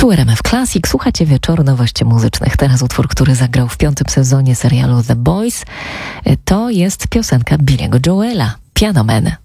Tu RMF Classic, słuchacie wieczoru nowości muzycznych. Teraz utwór, który zagrał w 5. sezonie serialu The Boys, to jest piosenka Billy'ego Joela, Piano Man.